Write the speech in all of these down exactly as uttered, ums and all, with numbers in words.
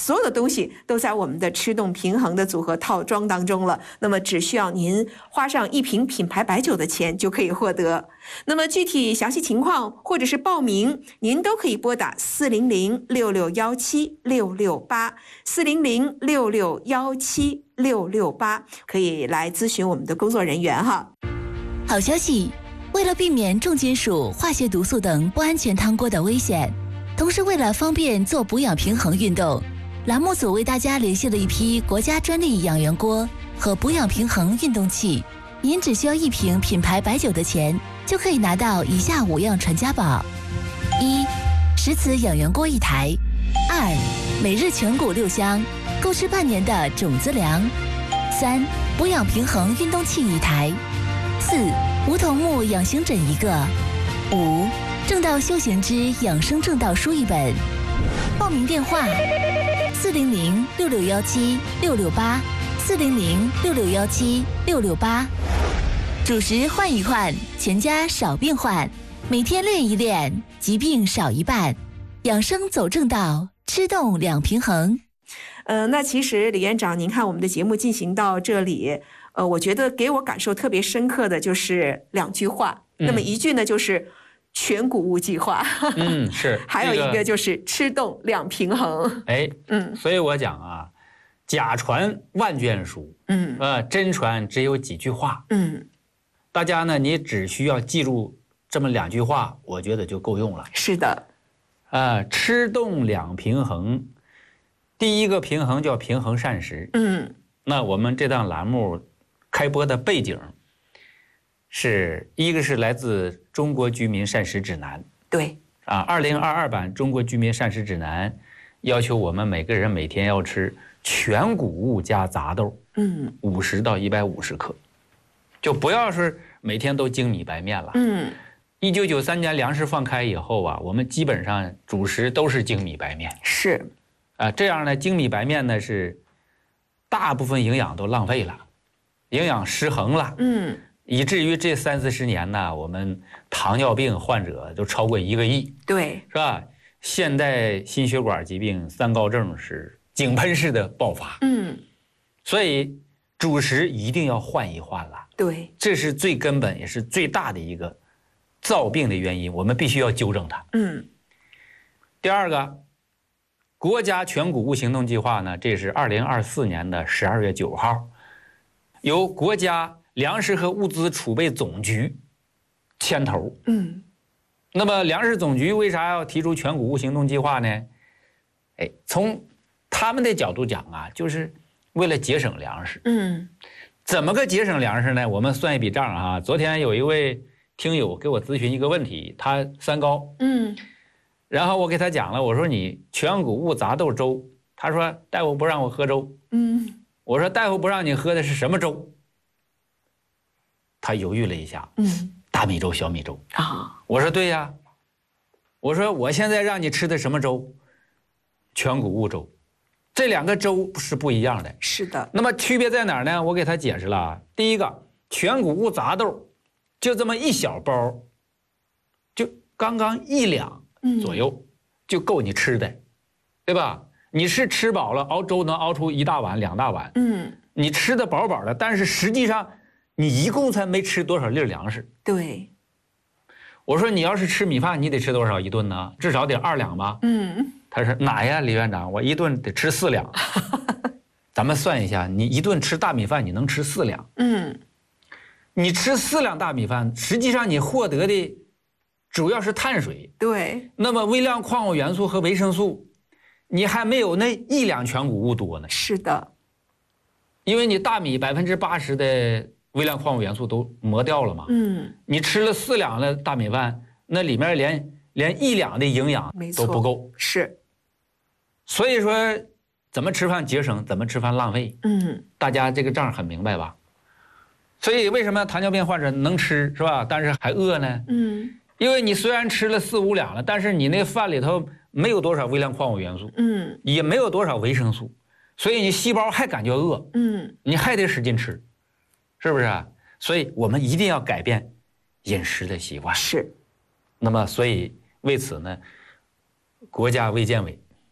所有的东西都在我们的吃动平衡的组合套装当中了。那么只需要您花上一瓶品牌白酒的钱就可以获得。那么具体详细情况或者是报名，您都可以拨打四零零六六幺七六六八四零零六六幺七六六八，可以来咨询我们的工作人员哈。 好消息，为了避免重金属、化学毒素等不安全汤锅的危险，同时为了方便做补养平衡运动，栏目组为大家联系了一批国家专利养元锅和补养平衡运动器。您只需要一瓶品牌白酒的钱，就可以拿到以下五样传家宝：一、石瓷养元锅一台；二、每日全谷六香，够吃半年的种子粮；三、补养平衡运动器一台；四、梧桐木养心枕一个；五、正道修行之养生正道书一本。报名电话：四零零六六幺七六六八四零零六六幺七六六八。主食换一换，全家少病患。每天练一练，疾病少一半。养生走正道，吃动两平衡。 呃，那其实李院长，您看我们的节目进行到这里，呃，我觉得给我感受特别深刻的就是两句话。嗯、那么一句呢，就是全谷物计划。 嗯，是。 还有一个就是吃动两平衡。 哎，嗯，所以我讲啊，假传万卷书，嗯，呃，真传只有几句话，嗯。大家呢，你只需要记住这么两句话，我觉得就够用了。 是的， 呃，吃动两平衡，第一个平衡叫平衡膳食。嗯，那我们这档栏目开播的背景是一个是来自《中国居民膳食指南》。 对， 啊，二零二二版《中国居民膳食指南》要求我们每个人每天要吃全谷物加杂豆，嗯，五十到一百五十克。就不要是每天都精米白面了。嗯，一九九三年粮食放开以后啊，我们基本上主食都是精米白面。 是， 啊，这样呢，精米白面呢是大部分营养都浪费了，营养失衡了。嗯，以至于这三四十年呢，我们糖尿病患者都超过一个亿。 对， 是吧？现代心血管疾病、三高症是井喷式的爆发。嗯，所以主食一定要换一换了。 对， 这是最根本也是最大的一个造病的原因，我们必须要纠正它。嗯。第二个，国家全谷物行动计划呢，这是二零二四年的十二月九号，由国家粮食和物资储备总局牵头。嗯。那么粮食总局为啥要提出全谷物行动计划呢？哎，从他们的角度讲啊，就是为了节省粮食。嗯。怎么个节省粮食呢？我们算一笔账啊。昨天有一位听友给我咨询一个问题，他三高，嗯，然后我给他讲了，我说你全谷物杂豆粥，他说大夫不让我喝粥，嗯，我说大夫不让你喝的是什么粥？他犹豫了一下，嗯，大米粥、小米粥啊。我说对呀，我说我现在让你吃的什么粥？全谷物粥。这两个粥是不一样的。 是的。 那么区别在哪儿呢？我给他解释了。第一个，全谷物杂豆就这么一小包，就刚刚一两左右，就够你吃的，嗯，对吧？你是吃饱了，熬粥能熬出一大碗、两大碗，嗯，你吃的饱饱的，但是实际上你一共才没吃多少粒粮食。 对。 我说你要是吃米饭，你得吃多少一顿呢？至少得二两吧。嗯。他说哪呀，李院长，我一顿得吃四两。咱们算一下，你一顿吃大米饭，你能吃四两。嗯，你吃四两大米饭，实际上你获得的主要是碳水。 对。那么微量矿物元素和维生素，你还没有那一两全谷物多呢。 是的。 因为你大米百分之八十的微量矿物元素都磨掉了嘛。嗯。你吃了四两的大米饭，那里面连连一两的营养都不够。 是。 所以说，怎么吃饭节省，怎么吃饭浪费，嗯，大家这个账很明白吧？所以为什么糖尿病患者能吃是吧？但是还饿呢？嗯，因为你虽然吃了四五两了，但是你那饭里头没有多少微量矿物元素，嗯，也没有多少维生素，所以你细胞还感觉饿，嗯，你还得使劲吃，是不是啊？所以我们一定要改变饮食的习惯。 是。 那么，所以为此呢，国家卫健委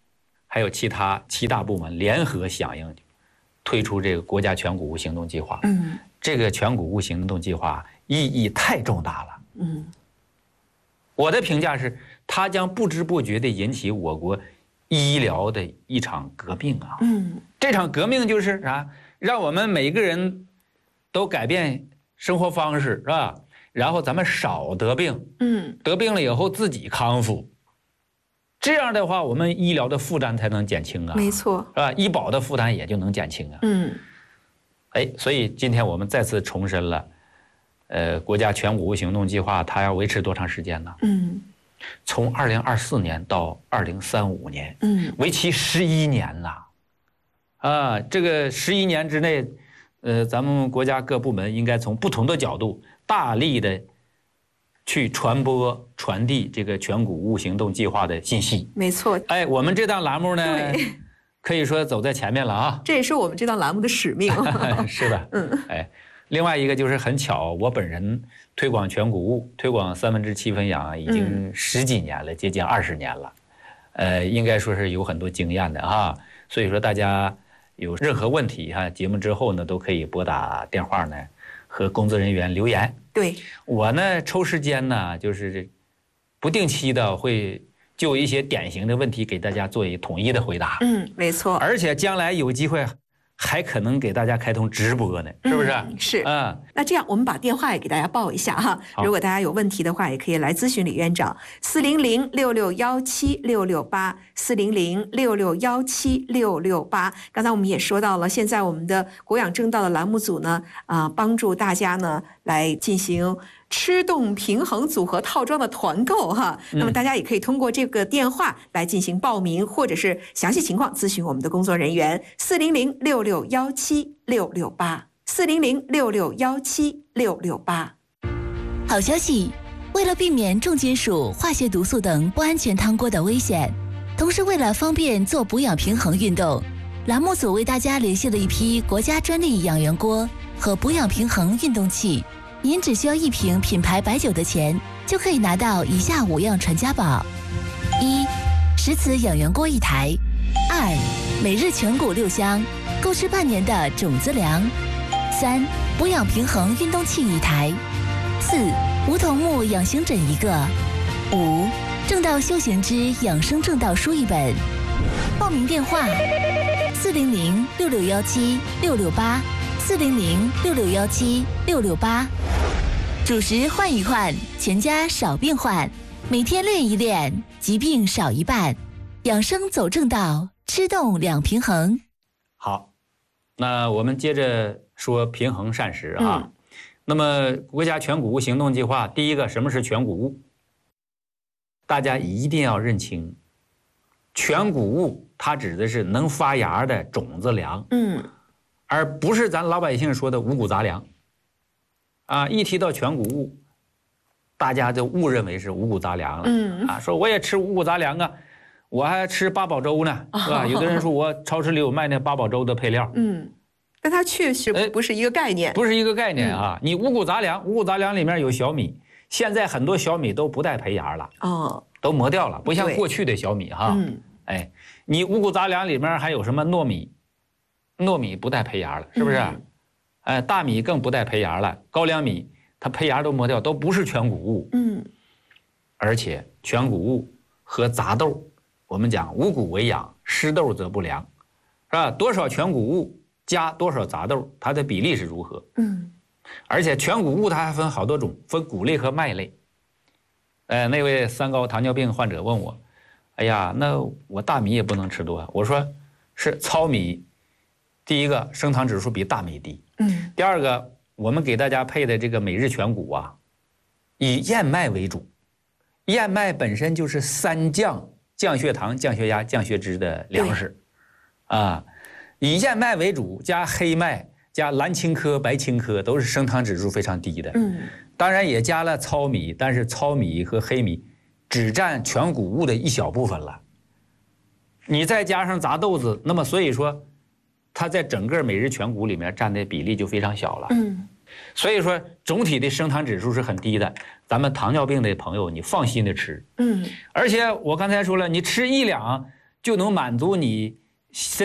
还有其他七大部门联合响应，推出这个国家全谷物行动计划。嗯，这个全谷物行动计划意义太重大了。嗯，我的评价是，它将不知不觉地引起我国医疗的一场革命啊。嗯，这场革命就是啥？让我们每个人都改变生活方式，是吧？然后咱们少得病。嗯，得病了以后自己康复。这样的话，我们医疗的负担才能减轻啊。 没错， 是吧？医保的负担也就能减轻啊。嗯，哎，所以今天我们再次重申了，呃，国家全谷物行动计划它要维持多长时间呢？嗯，从二零二四年到二零三五年，嗯，为期十一年呐。啊，这个十一年之内，呃，咱们国家各部门应该从不同的角度，大力的去传播、传递这个全谷物行动计划的信息。 没错。 哎，我们这档栏目呢，可以说走在前面了啊。 这也是我们这档栏目的使命。 是的。嗯。哎，另外一个就是很巧，我本人推广全谷物、推广三分之七分养已经十几年了，嗯、接近二十年了。呃，应该说是有很多经验的哈。所以说大家有任何问题哈，节目之后呢，都可以拨打电话呢，和工作人员留言。 对， 我呢抽时间呢，就是不定期的会就一些典型的问题给大家做一统一的回答。 嗯，没错。 而且将来有机会还可能给大家开通直播呢，是不是？ 嗯、是。嗯，那这样我们把电话也给大家报一下哈。如果大家有问题的话，也可以来咨询李院长，四零零六六幺七六六八，四零零六六幺七六六八。刚才我们也说到了，现在我们的国养正道的栏目组呢，啊、呃，帮助大家呢来进行吃动平衡组合套装的团购哈，那么大家也可以通过这个电话来进行报名，或者是详细情况咨询我们的工作人员，四零零六六幺七六六八，四零零六六幺七六六八。 好消息，为了避免重金属、化学毒素等不安全汤锅的危险，同时为了方便做补养平衡运动，栏目组为大家联系了一批国家专利养元锅和补养平衡运动器。您只需要一瓶品牌白酒的钱，就可以拿到以下五样传家宝：一、石瓷养元锅一台；二、每日全谷六箱，够吃半年的种子粮；三、补养平衡运动器一台；四、梧桐木养心枕一个；五、正道修行之养生正道书一本。报名电话：四零零六六幺七六六八。四零零六六幺七六六八，主食换一换，全家少变换，每天练一练，疾病少一半，养生走正道，吃动两平衡。 好，那我们接着说平衡膳食啊。嗯、那么国家全谷物行动计划，第一个，什么是全谷物？大家一定要认清，全谷物它指的是能发芽的种子粮。嗯。而不是咱老百姓说的五谷杂粮，啊，一提到全谷物，大家就误认为是五谷杂粮了。嗯，啊，说我也吃五谷杂粮啊，我还吃八宝粥呢，是吧？有的人说我超市里有卖那八宝粥的配料。 嗯，但它确实不是一个概念， 不是一个概念啊。你五谷杂粮，五谷杂粮里面有小米，现在很多小米都不带胚芽了，哦，都磨掉了，不像过去的小米哈。嗯，哎，你五谷杂粮里面还有什么糯米？糯米不带胚芽了，是不是？嗯、哎，大米更不带胚芽了，高粱米它胚芽都磨掉，都不是全谷物。嗯，而且全谷物和杂豆，我们讲五谷为养，失豆则不良，是吧？多少全谷物加多少杂豆，它的比例是如何？嗯，而且全谷物它还分好多种，分谷类和麦类。呃，那位三高糖尿病患者问我，哎呀，那我大米也不能吃多，我说是糙米。第一个升糖指数比大米低，嗯，第二个我们给大家配的这个每日全谷啊，以燕麦为主，燕麦本身就是三降，降血糖、降血压、降血脂的粮食，啊，以燕麦为主，加黑麦、加蓝青稞、白青稞都是升糖指数非常低的，嗯，当然也加了糙米，但是糙米和黑米只占全谷物的一小部分了，你再加上杂豆子，那么所以说。它在整个每日全谷里面占的比例就非常小了，嗯，所以说总体的升糖指数是很低的。咱们糖尿病的朋友，你放心的吃，嗯，而且我刚才说了，你吃一两就能满足你身